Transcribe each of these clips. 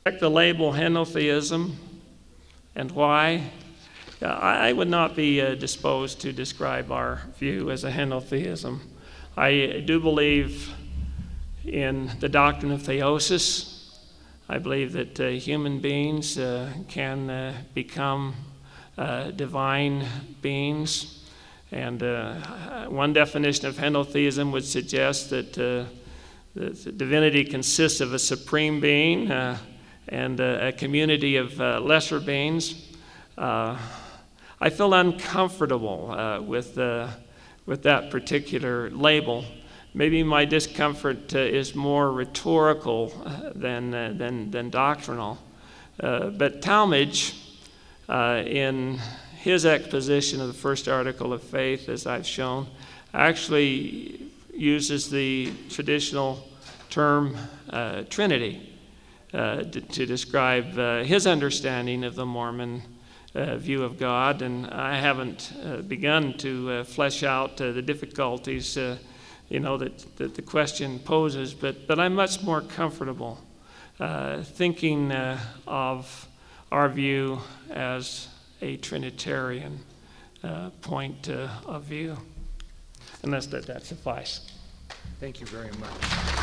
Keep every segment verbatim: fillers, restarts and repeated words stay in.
Check the label henotheism, and why? Uh, I would not be uh, disposed to describe our view as a henotheism. I do believe in the doctrine of theosis. I believe that uh, human beings uh, can uh, become uh, divine beings. And uh, one definition of henotheism would suggest that uh, the divinity consists of a supreme being uh, and uh, a community of uh, lesser beings. Uh, I feel uncomfortable uh, with, uh, with that particular label. Maybe my discomfort uh, is more rhetorical uh, than, uh, than, than doctrinal. Uh, but Talmage, uh, in his exposition of the first article of faith, as I've shown, actually uses the traditional term uh, Trinity uh, to, to describe uh, his understanding of the Mormon uh, view of God. And I haven't uh, begun to uh, flesh out uh, the difficulties uh, you know, that, that the question poses, but, but I'm much more comfortable uh, thinking uh, of our view as a Trinitarian uh, point uh, of view. And that's, that, that suffice. Thank you very much.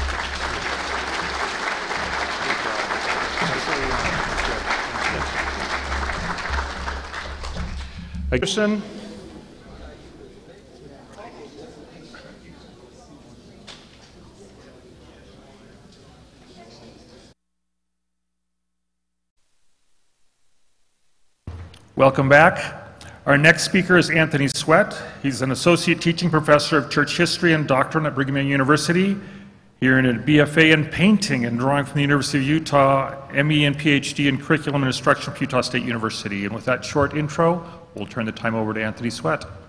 Anderson. Welcome back. Our next speaker is Anthony Sweat. He's an associate teaching professor of church history and doctrine at Brigham Young University. He earned a B F A in painting and drawing from the University of Utah, M E and P H D in curriculum and instruction from Utah State University. And with that short intro, we'll turn the time over to Anthony Sweat.